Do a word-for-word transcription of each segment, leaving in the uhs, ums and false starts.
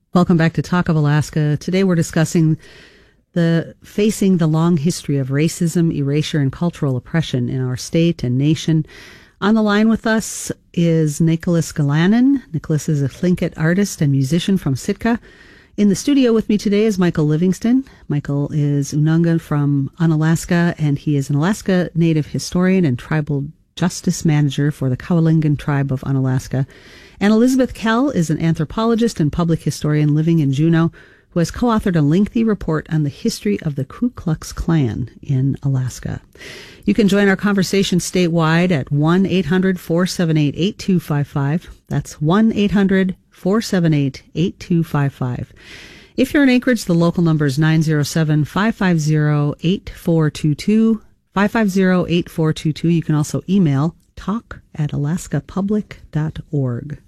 Welcome back to Talk of Alaska. Today we're discussing the facing the long history of racism, erasure, and cultural oppression in our state and nation. On the line with us is Nicholas Galanin. Nicholas is a Tlingit artist and musician from Sitka. In the studio with me today is Michael Livingston. Michael is Ununga from Unalaska, and he is an Alaska Native historian and tribal justice manager for the Kawalingan tribe of Unalaska. And Elizabeth Kell is an anthropologist and public historian living in Juneau, who has co-authored a lengthy report on the history of the Ku Klux Klan in Alaska. You can join our conversation statewide at one eight hundred four seven eight eight two five five. That's one eight hundred four seven eight eight two five five. If you're in Anchorage, the local number is nine zero seven, five five zero, eight four two two, five five zero, eight four two two. You can also email talk at alaska public dot org.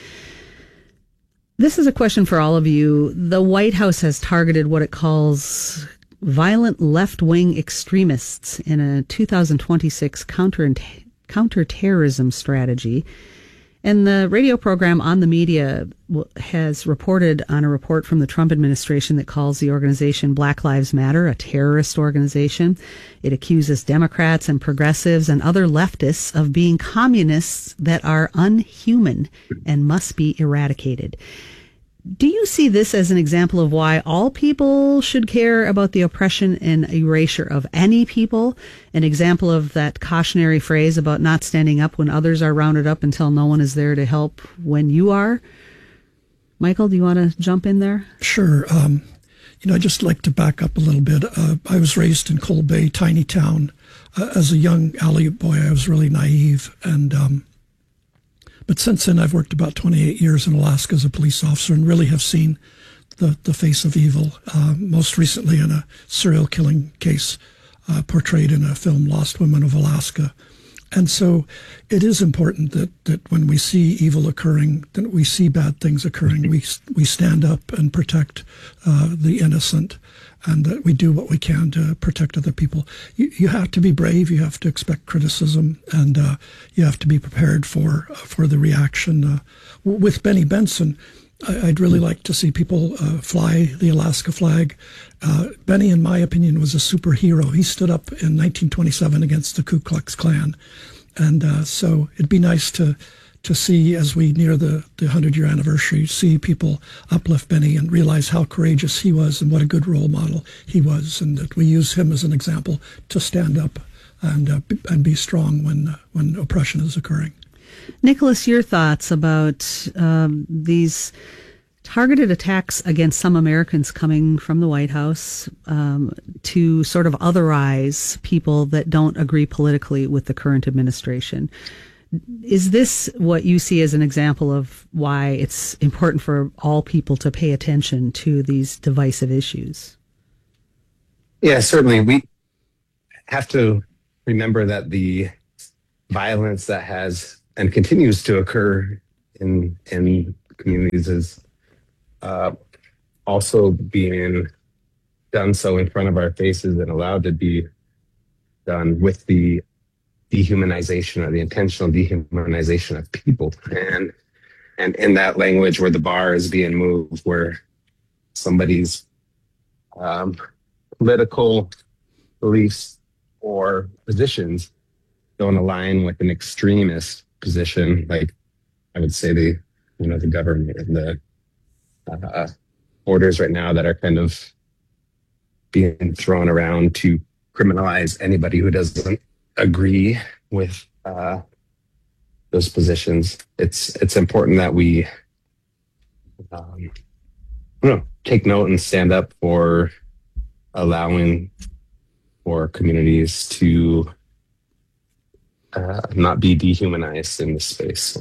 This is a question for all of you. The White House has targeted what it calls violent left-wing extremists in a two thousand twenty-six counter counterterrorism strategy. And the radio program On the Media has reported on a report from the Trump administration that calls the organization Black Lives Matter a terrorist organization. It accuses Democrats and progressives and other leftists of being communists that are unhuman and must be eradicated. Do you see this as an example of why all people should care about the oppression and erasure of any people? An example of that cautionary phrase about not standing up when others are rounded up until no one is there to help when you are? Michael, do you want to jump in there? Sure. Um, you know, I'd just like to back up a little bit. Uh, I was raised in Cold Bay, tiny town. Uh, as a young Aleut boy, I was really naive, and um, But since then, I've worked about twenty-eight years in Alaska as a police officer and really have seen the, the face of evil, uh, most recently in a serial killing case uh, portrayed in a film, Lost Women of Alaska. And so it is important that, that when we see evil occurring, that we see bad things occurring, we, we stand up and protect uh, the innocent, and that we do what we can to protect other people. You, you have to be brave. You have to expect criticism, and uh, you have to be prepared for for the reaction. Uh, with Benny Benson, I, I'd really like to see people uh, fly the Alaska flag. Uh, Benny, in my opinion, was a superhero. He stood up in nineteen twenty-seven against the Ku Klux Klan, and uh, so it'd be nice to. to see, as we near the, the hundred-year anniversary, see people uplift Benny and realize how courageous he was and what a good role model he was, and that we use him as an example to stand up and uh, b- and be strong when uh, when oppression is occurring. Nicholas, your thoughts about um, these targeted attacks against some Americans coming from the White House um, to sort of otherize people that don't agree politically with the current administration. Is this what you see as an example of why it's important for all people to pay attention to these divisive issues? Yeah, certainly. We have to remember that the violence that has and continues to occur in in communities is uh, also being done so in front of our faces and allowed to be done with the dehumanization or the intentional dehumanization of people. And and in that language where the bar is being moved, where somebody's um, political beliefs or positions don't align with an extremist position, like I would say the, you know, the government and the uh, orders right now that are kind of being thrown around to criminalize anybody who doesn't agree with uh, those positions. It's it's important that we um, you know, take note and stand up for allowing for communities to uh, not be dehumanized in this space.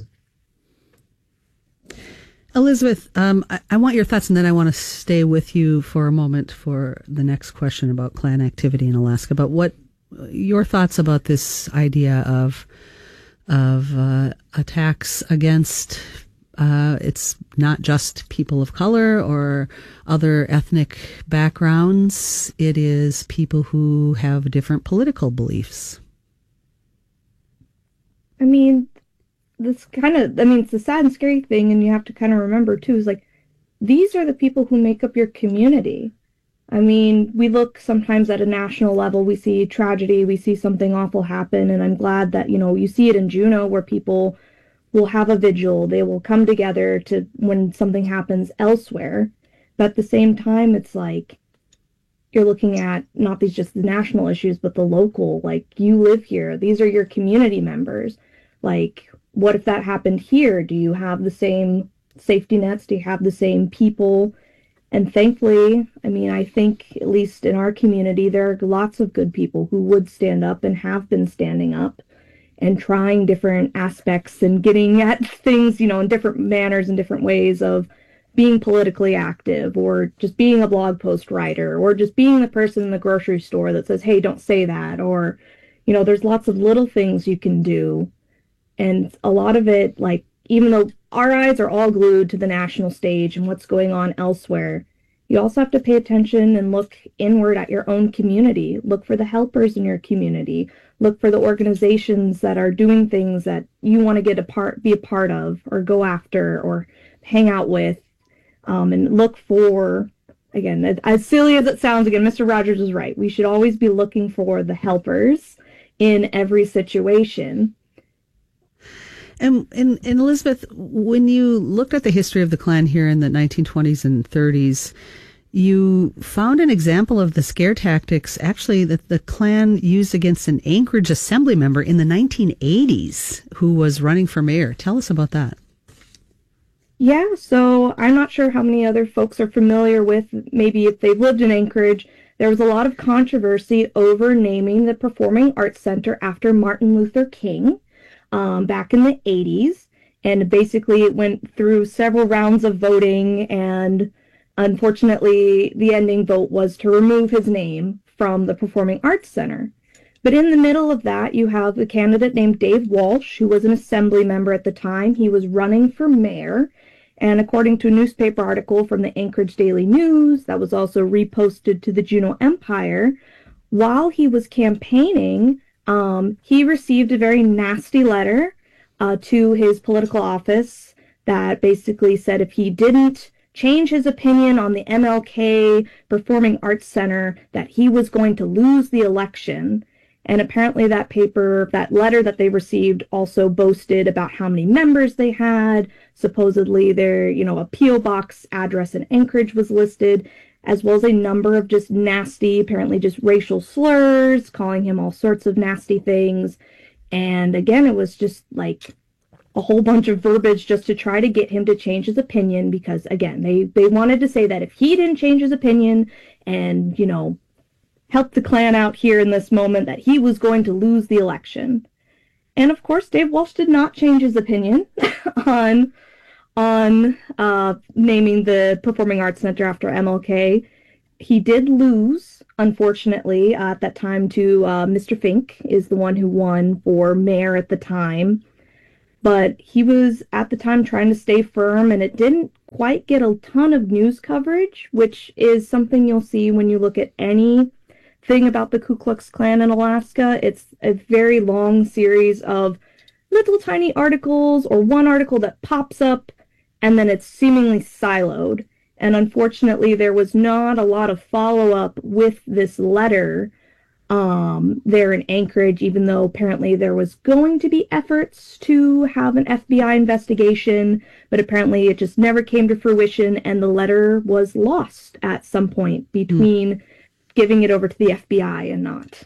Elizabeth, um, I, I want your thoughts, and then I want to stay with you for a moment for the next question about Klan activity in Alaska. But what your thoughts about this idea of of uh, attacks against uh, it's not just people of color or other ethnic backgrounds. It is people who have different political beliefs. I mean, this kind of, I mean, it's a sad and scary thing, and you have to kind of remember, too, is like, these are the people who make up your community. I mean, we look sometimes at a national level, we see tragedy, we see something awful happen, and I'm glad that, you know, you see it in Juneau where people will have a vigil, they will come together to when something happens elsewhere. But at the same time, it's like you're looking at not these just the national issues, but the local, like you live here, these are your community members. Like, what if that happened here? Do you have the same safety nets? Do you have the same people? And thankfully, I mean, I think at least in our community, there are lots of good people who would stand up and have been standing up and trying different aspects and getting at things, you know, in different manners and different ways of being politically active, or just being a blog post writer, or just being the person in the grocery store that says, hey, don't say that. Or, you know, there's lots of little things you can do. And a lot of it, like, even though our eyes are all glued to the national stage and what's going on elsewhere, you also have to pay attention and look inward at your own community. Look for the helpers in your community. Look for the organizations that are doing things that you want to get a part, be a part of, or go after, or hang out with. Um, and look for, again, as silly as it sounds, again, Mister Rogers is right. We should always be looking for the helpers in every situation. And, and, and Elizabeth, when you looked at the history of the Klan here in the nineteen twenties and thirties, you found an example of the scare tactics actually that the Klan used against an Anchorage Assembly member in the nineteen eighties who was running for mayor. Tell us about that. Yeah, so I'm not sure how many other folks are familiar with, maybe if they've lived in Anchorage, there was a lot of controversy over naming the Performing Arts Center after Martin Luther King. Um, back in the eighties, and basically it went through several rounds of voting, and unfortunately the ending vote was to remove his name from the Performing Arts Center. But in the middle of that, you have a candidate named Dave Walsh, who was an assembly member at the time. He was running for mayor, and according to a newspaper article from the Anchorage Daily News that was also reposted to the Juneau Empire, while he was campaigning, Um, he received a very nasty letter uh, to his political office that basically said if he didn't change his opinion on the M L K Performing Arts Center, that he was going to lose the election. And apparently that paper, that letter that they received also boasted about how many members they had. Supposedly their, you know, a P O box address in Anchorage was listed, as well as a number of just nasty, apparently just racial slurs, calling him all sorts of nasty things. And again, it was just like a whole bunch of verbiage just to try to get him to change his opinion, because again, they, they wanted to say that if he didn't change his opinion and, you know, help the Klan out here in this moment, that he was going to lose the election. And of course, Dave Walsh did not change his opinion on on uh, naming the Performing Arts Center after M L K. He did lose, unfortunately, uh, at that time to uh, Mister Fink is the one who won for mayor at the time. But he was, at the time, trying to stay firm, and it didn't quite get a ton of news coverage, which is something you'll see when you look at anything about the Ku Klux Klan in Alaska. It's a very long series of little tiny articles, or one article that pops up, and then it's seemingly siloed. And unfortunately, there was not a lot of follow-up with this letter um, there in Anchorage, even though apparently there was going to be efforts to have an F B I investigation, but apparently it just never came to fruition, and the letter was lost at some point between mm. giving it over to the F B I and not.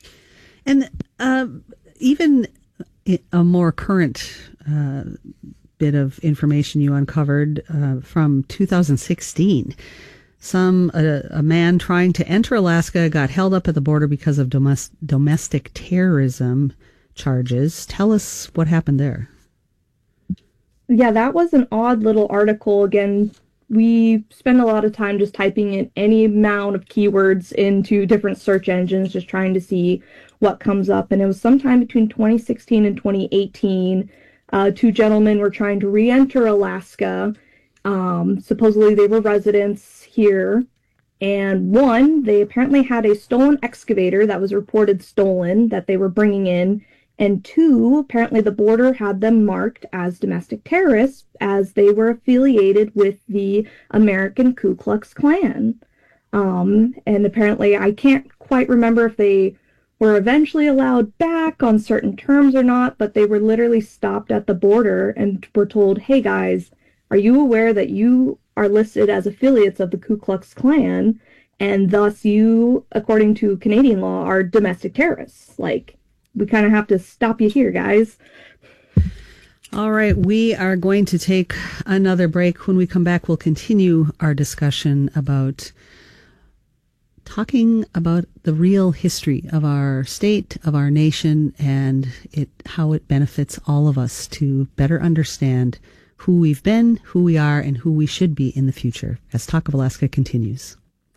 And uh, even a more current uh, bit of information you uncovered uh, from two thousand sixteen. Some uh, a man trying to enter Alaska got held up at the border because of domestic domestic terrorism charges. Tell us what happened there. Yeah, that was an odd little article. Again, we spend a lot of time just typing in any amount of keywords into different search engines, just trying to see what comes up. And it was sometime between twenty sixteen and twenty eighteen. Uh, two gentlemen were trying to re-enter Alaska. Um, supposedly they were residents here. And one, they apparently had a stolen excavator that was reported stolen that they were bringing in. And two, apparently the border had them marked as domestic terrorists as they were affiliated with the American Ku Klux Klan. Um, and apparently, I can't quite remember if they were eventually allowed back on certain terms or not, but they were literally stopped at the border and were told, hey guys, are you aware that you are listed as affiliates of the Ku Klux Klan, and thus you, according to Canadian law, are domestic terrorists? Like, we kind of have to stop you here, guys. All right, we are going to take another break. When we come back, we'll continue our discussion about talking about the real history of our state, of our nation, and it how it benefits all of us to better understand who we've been, who we are, and who we should be in the future, as Talk of Alaska continues.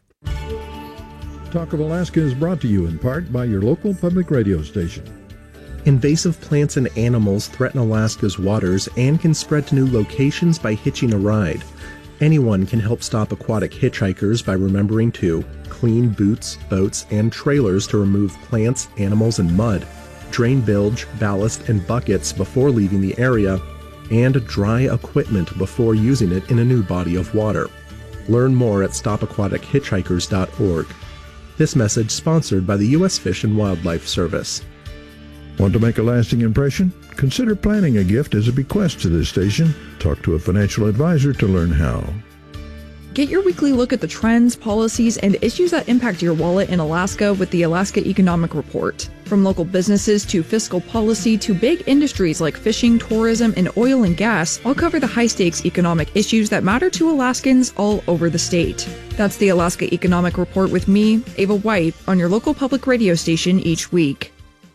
Talk of Alaska is brought to you in part by your local public radio station. Invasive plants and animals threaten Alaska's waters and can spread to new locations by hitching a ride. Anyone can help stop aquatic hitchhikers by remembering to clean boots, boats, and trailers to remove plants, animals, and mud, drain bilge, ballast, and buckets before leaving the area, and dry equipment before using it in a new body of water. Learn more at stop aquatic hitchhikers dot org. This message sponsored by the U S Fish and Wildlife Service. Want to make a lasting impression? Consider planning a gift as a bequest to this station. Talk to a financial advisor to learn how. Get your weekly look at the trends, policies, and issues that impact your wallet in Alaska with the Alaska Economic Report. From local businesses to fiscal policy to big industries like fishing, tourism, and oil and gas, I'll cover the high-stakes economic issues that matter to Alaskans all over the state. That's the Alaska Economic Report with me, Ava White, on your local public radio station each week.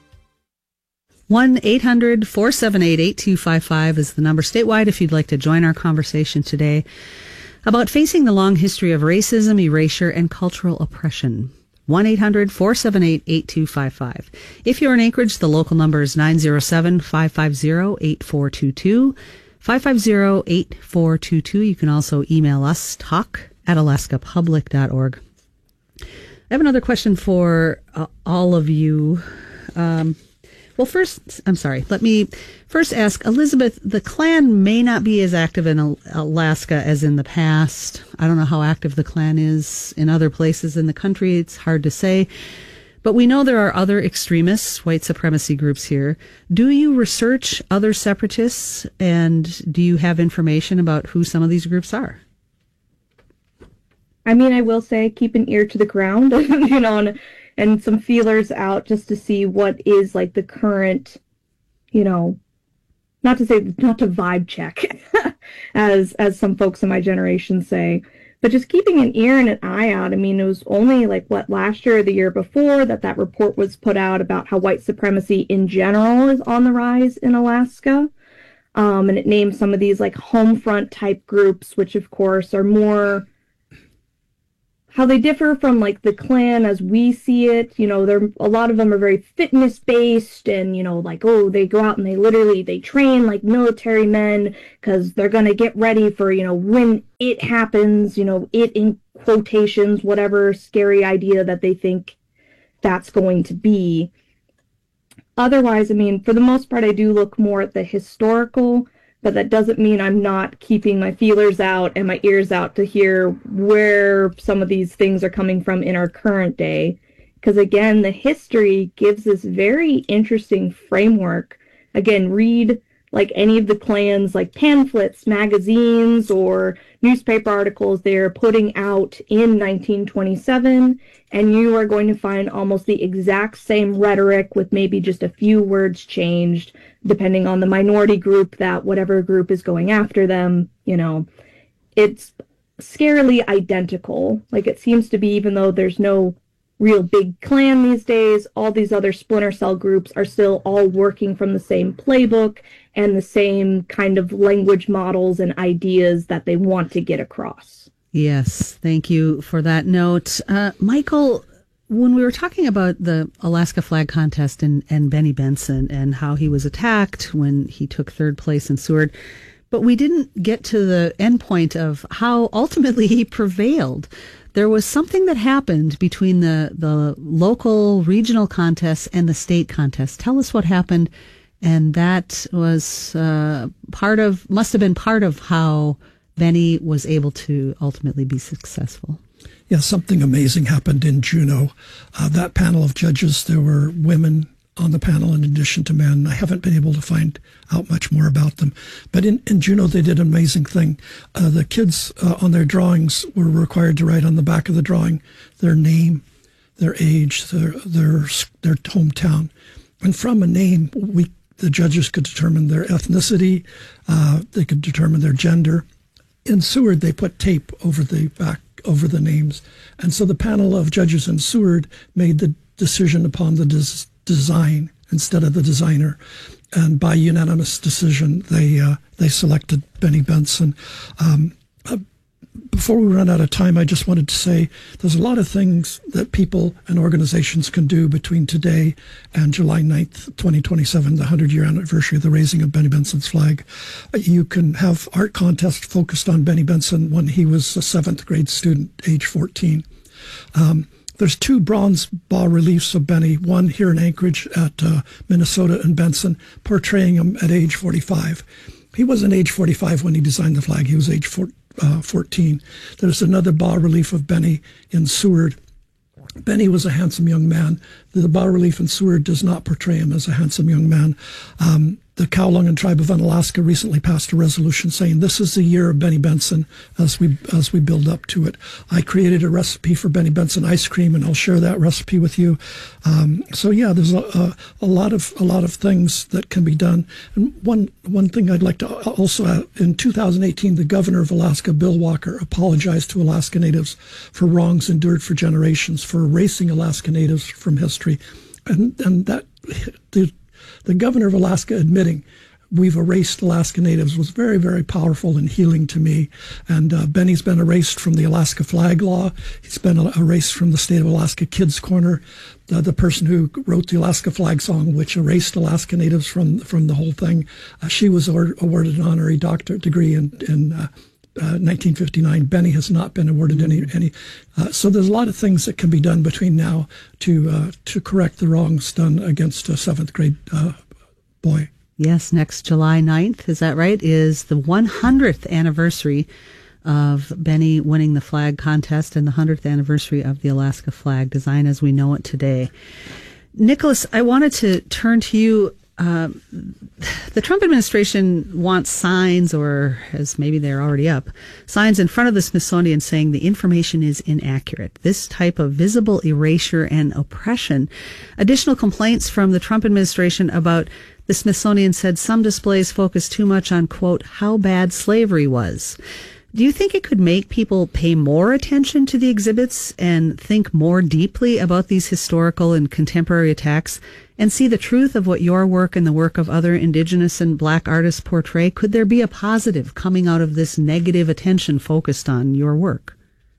one eight hundred four seven eight eight two five five is the number statewide if you'd like to join our conversation today about facing the long history of racism, erasure, and cultural oppression. one eight hundred four seven eight eight two five five. If you're in Anchorage, the local number is nine zero seven five five zero eight four two two, five five zero eight four two two. You can also email us, talk at alaska public dot org. I have another question for uh, all of you. Um, Well, first, I'm sorry, let me first ask, Elizabeth, the Klan may not be as active in Alaska as in the past. I don't know how active the Klan is in other places in the country. It's hard to say. But we know there are other extremists, white supremacy groups here. Do you research other separatists, and do you have information about who some of these groups are? I mean, I will say keep an ear to the ground, you know, and and some feelers out just to see what is like the current, you know, not to say, not to vibe check, as as some folks in my generation say, but just keeping an ear and an eye out. I mean, it was only like, what, last year or the year before that that report was put out about how white supremacy in general is on the rise in Alaska. Um, and it named some of these like home front type groups, which of course are more how they differ from like the Klan as we see it. You know, they're, a lot of them are very fitness based and, you know, like, oh, they go out and they literally, they train like military men because they're going to get ready for, you know, when it happens, you know, it in quotations, whatever scary idea that they think that's going to be. Otherwise, I mean, for the most part, I do look more at the historical, but that doesn't mean I'm not keeping my feelers out and my ears out to hear where some of these things are coming from in our current day. Because again, the history gives this very interesting framework. Again, read like any of the Klan's like pamphlets, magazines, or newspaper articles they're putting out in nineteen twenty-seven, and you are going to find almost the exact same rhetoric with maybe just a few words changed, depending on the minority group that whatever group is going after them. You know, it's scarily identical. Like it seems to be, even though there's no real big Klan these days, all these other splinter cell groups are still all working from the same playbook and the same kind of language models and ideas that they want to get across. Yes, thank you for that note. Uh, Michael, when we were talking about the Alaska Flag Contest and, and Benny Benson and how he was attacked when he took third place in Seward, but we didn't get to the end point of how ultimately he prevailed. there was something that happened between the, the local regional contests and the state contest. Tell us what happened. And that was uh, part of, must have been part of how Benny was able to ultimately be successful. Yeah, something amazing happened in Juneau. Uh, that panel of judges, there were women on the panel in addition to men. I haven't been able to find out much more about them. But in, in Juneau, they did an amazing thing. Uh, the kids uh, on their drawings were required to write on the back of the drawing their name, their age, their their, their hometown. And from a name, we the judges could determine their ethnicity. Uh, they could determine their gender. In Seward, they put tape over the back, over the names. And so the panel of judges in Seward made the decision upon the des- design instead of the designer. And by unanimous decision, they uh, they selected Benny Benson. Um, uh, before we run out of time, I just wanted to say there's a lot of things that people and organizations can do between today and July ninth, twenty twenty-seven, the hundred-year anniversary of the raising of Benny Benson's flag. You can have art contests focused on Benny Benson when he was a seventh grade student, age fourteen. Um, There's two bronze bas-reliefs of Benny, one here in Anchorage at uh, Minnesota and Benson, portraying him at age forty-five. He wasn't age forty-five when he designed the flag. He was age four, uh, fourteen. There's another bas-relief of Benny in Seward. Benny was a handsome young man. The bas-relief in Seward does not portray him as a handsome young man. Um, the Kowloon Tribe of Unalaska recently passed a resolution saying this is the year of Benny Benson as we as we build up to it. I created a recipe for Benny Benson ice cream, and I'll share that recipe with you. Um, so yeah, there's a, a, a lot of a lot of things that can be done. And one one thing I'd like to also add, in two thousand eighteen, the governor of Alaska, Bill Walker, apologized to Alaska Natives for wrongs endured for generations, for erasing Alaska Natives from history, and and that the. The governor of Alaska admitting we've erased Alaska Natives was very, very powerful and healing to me. And uh, Benny's been erased from the Alaska flag law. He's been erased from the State of Alaska Kids Corner. Uh, the person who wrote the Alaska flag song, which erased Alaska Natives from from the whole thing, uh, she was or- awarded an honorary doctorate degree in, in uh, Uh, nineteen fifty-nine. Benny has not been awarded any. any. Uh, so there's a lot of things that can be done between now to uh, to correct the wrongs done against a seventh grade uh, boy. Yes, next July ninth, is that right, is the one hundredth anniversary of Benny winning the flag contest and the one hundredth anniversary of the Alaska flag design as we know it today. Nicholas, I wanted to turn to you. Uh, the Trump administration wants signs, or as maybe they're already up, signs in front of the Smithsonian saying the information is inaccurate. This type of visible erasure and oppression. Additional complaints from the Trump administration about the Smithsonian said some displays focus too much on, quote, how bad slavery was. Do you think it could make people pay more attention to the exhibits and think more deeply about these historical and contemporary attacks and see the truth of what your work and the work of other Indigenous and Black artists portray? Could there be a positive coming out of this negative attention focused on your work?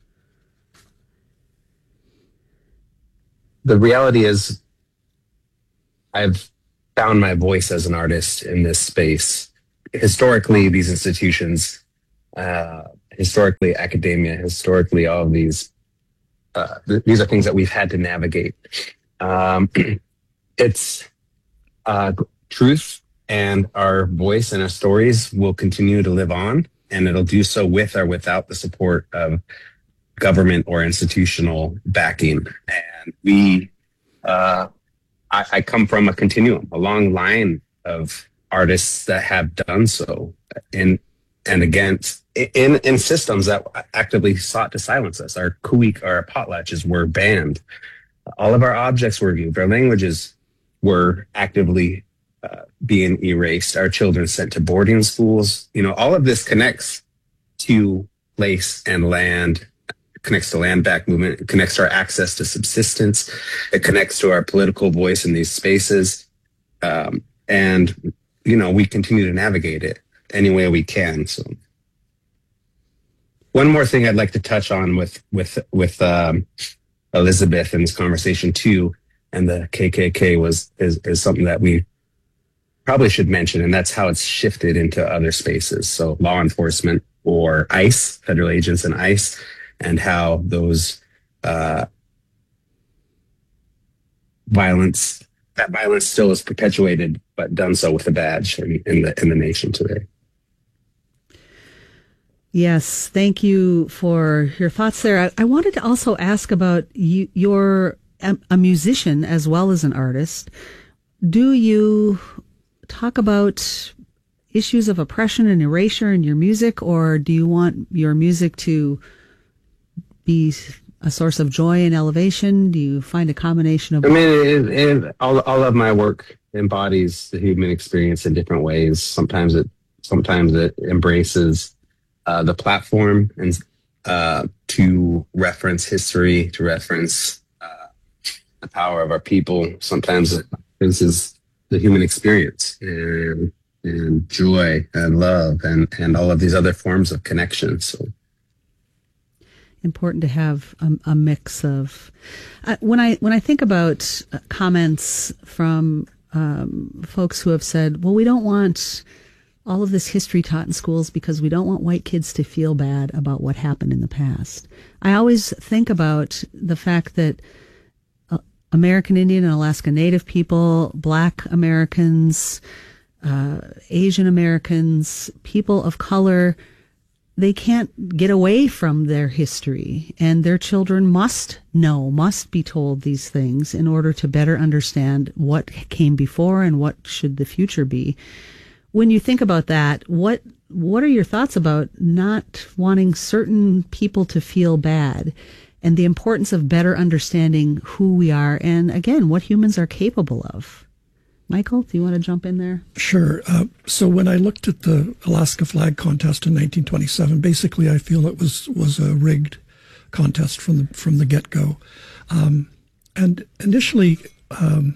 The reality is I've found my voice as an artist in this space. Historically, these institutions, uh, historically academia, historically all of these, uh, th- these are things that we've had to navigate. Um, it's uh, truth, and our voice and our stories will continue to live on, and it'll do so with or without the support of government or institutional backing. And we, uh, I, I come from a continuum, a long line of artists that have done so in and against in in systems that actively sought to silence us. Our kuik, our potlatches were banned. All of our objects were viewed. Our languages were actively uh, being erased. Our children sent to boarding schools. You know, all of this connects to place and land. Connects to land back movement. It connects to our access to subsistence. It connects to our political voice in these spaces. Um, and, you know, we continue to navigate it any way we can. So one more thing I'd like to touch on with, with, with, um, Elizabeth in this conversation too, and the K K K was, is, is something that we probably should mention, and that's how it's shifted into other spaces. So law enforcement or ICE, federal agents and ICE, and how those uh, violence, that violence still is perpetuated, but done so with a badge in, in the in the nation today. Yes, thank you for your thoughts there. I, I wanted to also ask about you. You're a, a musician as well as an artist. Do you talk about issues of oppression and erasure in your music, or do you want your music to be a source of joy and elevation? Do you find a combination of? I mean, it, it, all all of my work embodies the human experience in different ways. Sometimes it sometimes it embraces uh, the platform and uh, to reference history, to reference uh, the power of our people. Sometimes it references the human experience and and joy and love and, and all of these other forms of connection. So important to have a, a mix of. Uh, when I when I think about uh, comments from um, folks who have said, "Well, we don't want all of this history taught in schools because we don't want white kids to feel bad about what happened in the past." I always think about the fact that uh, American Indian and Alaska Native people, Black Americans, Uh, Asian Americans, people of color, they can't get away from their history, and their children must know, must be told these things in order to better understand what came before and what should the future be. When you think about that, what what are your thoughts about not wanting certain people to feel bad and the importance of better understanding who we are and, again, what humans are capable of? Michael, do you want to jump in there? Sure. Uh, so when I looked at the Alaska Flag Contest in nineteen twenty-seven, basically I feel it was was a rigged contest from the from the get-go. Um, and initially, um,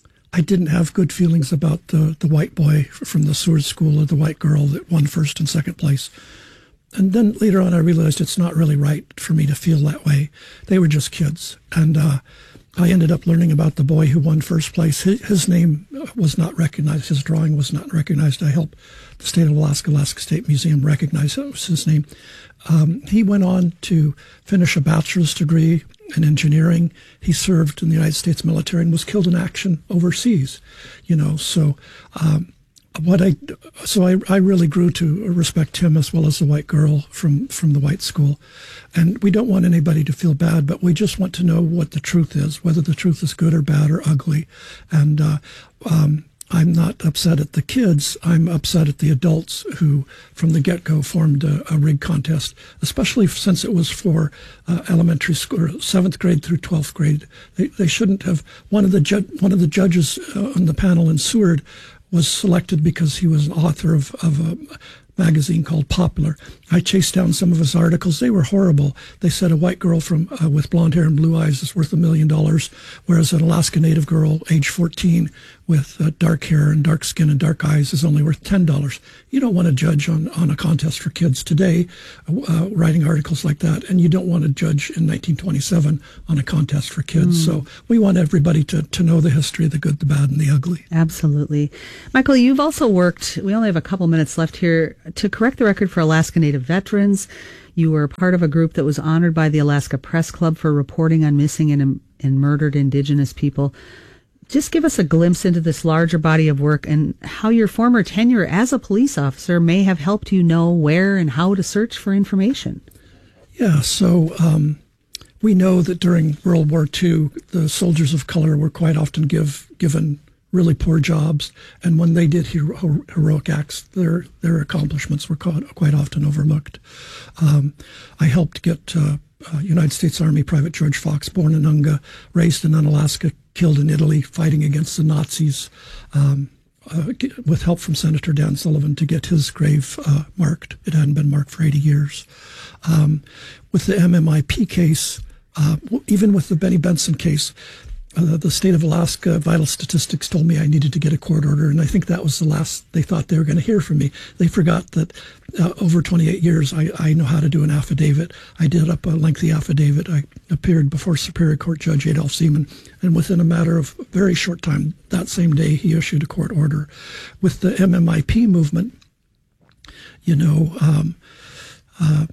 I didn't have good feelings about the, the white boy from the Seward School or the white girl that won first and second place. And then later on, I realized it's not really right for me to feel that way. They were just kids. And uh, I ended up learning about the boy who won first place. His, his name was not recognized. His drawing was not recognized. I helped the state of Alaska, Alaska State Museum recognize it was his name. Um, he went on to finish a bachelor's degree in engineering. He served in the United States military and was killed in action overseas. You know, so um, what I so I, I really grew to respect him as well as the white girl from from the white school. And we don't want anybody to feel bad, but we just want to know what the truth is, whether the truth is good or bad or ugly. And uh, um, I'm not upset at the kids. I'm upset at the adults who, from the get-go, formed a, a rig contest, especially since it was for uh, elementary school, seventh grade through twelfth grade. They, they shouldn't have. One of the ju- one of the judges uh, on the panel in Seward was selected because he was an author of, of a magazine called Popular. I chased down some of his articles. They were horrible. They said a white girl from uh, with blonde hair and blue eyes is worth a million dollars, whereas an Alaska Native girl, age fourteen, with uh, dark hair and dark skin and dark eyes is only worth ten dollars. You don't want to judge on, on a contest for kids today, uh, writing articles like that, and you don't want to judge in nineteen twenty-seven on a contest for kids. Mm. So we want everybody to, to know the history, the good, the bad, and the ugly. Absolutely. Michael, you've also worked, we only have a couple minutes left here, to correct the record for Alaska Native veterans. You were part of a group that was honored by the Alaska Press Club for reporting on missing and, and murdered Indigenous people. Just give us a glimpse into this larger body of work and how your former tenure as a police officer may have helped you know where and how to search for information. Yeah, so um, we know that during World War Two, the soldiers of color were quite often give, given really poor jobs, and when they did hero- heroic acts, their their accomplishments were quite, quite often overlooked. Um, I helped get uh, uh, United States Army Private George Fox, born in Unga, raised in Unalaska, killed in Italy, fighting against the Nazis, um, uh, with help from Senator Dan Sullivan to get his grave uh, marked. It hadn't been marked for eighty years. Um, with the M M I P case, uh, even with the Benny Benson case, Uh, the state of Alaska Vital Statistics told me I needed to get a court order, and I think that was the last they thought they were going to hear from me. They forgot that uh, over twenty-eight years, I, I know how to do an affidavit. I did up a lengthy affidavit. I appeared before Superior Court Judge Adolph Seaman, and within a matter of a very short time, that same day, he issued a court order. With the M M I P movement, you know, um, uh,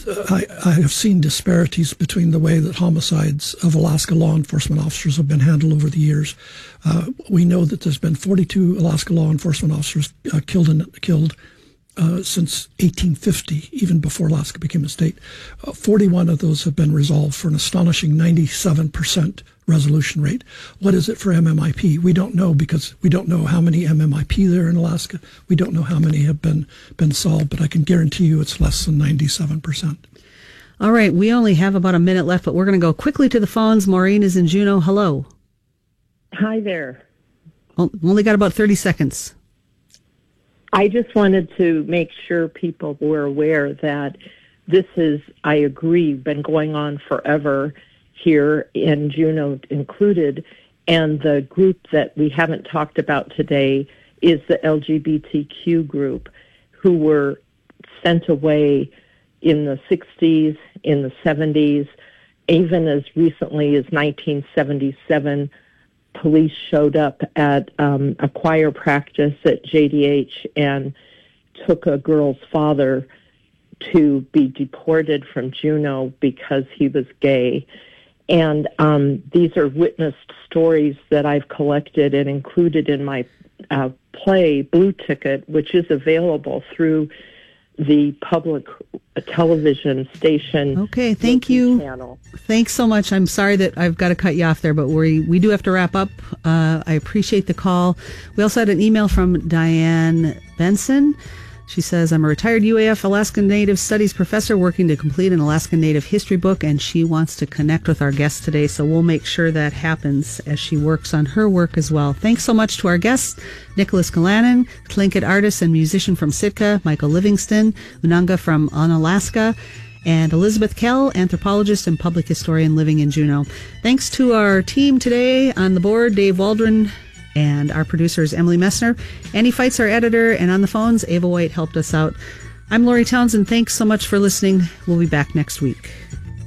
I, I have seen disparities between the way that homicides of Alaska law enforcement officers have been handled over the years. Uh, we know that there's been forty-two Alaska law enforcement officers uh, killed in, killed uh, since eighteen fifty, even before Alaska became a state. Uh, forty-one of those have been resolved for an astonishing ninety-seven percent resolution rate. What is it for M M I P? We don't know, because we don't know how many M M I P there are in Alaska. We don't know how many have been been solved, but I can guarantee you it's less than ninety-seven percent. All right, we only have about a minute left, but we're going to go quickly to the phones. Maureen is in Juneau. Hello. Hi there. Oh, only got about thirty seconds. I just wanted to make sure people were aware that this is, I agree, been going on forever here in Juneau included, and the group that we haven't talked about today is the L G B T Q group, who were sent away in the sixties, in the seventies, even as recently as nineteen seventy-seven. Police showed up at um, a choir practice at J D H and took a girl's father to be deported from Juneau because he was gay. And um, these are witnessed stories that I've collected and included in my uh, play, Blue Ticket, which is available through the public television station. Okay, thank you. Channel. Thanks so much. I'm sorry that I've got to cut you off there, but we we do have to wrap up. Uh, I appreciate the call. We also had an email from Diane Benson. She says, I'm a retired U A F Alaskan Native Studies professor working to complete an Alaskan Native history book, and she wants to connect with our guest today, so we'll make sure that happens as she works on her work as well. Thanks so much to our guests, Nicholas Galanin, Tlingit artist and musician from Sitka, Michael Livingston, Unanga from Unalaska, and Elizabeth Kell, anthropologist and public historian living in Juneau. Thanks to our team today on the board, Dave Waldron, and our producer is Emily Messner. Annie Feitz, our editor, and on the phones, Ava White helped us out. I'm Lori Townsend. Thanks so much for listening. We'll be back next week.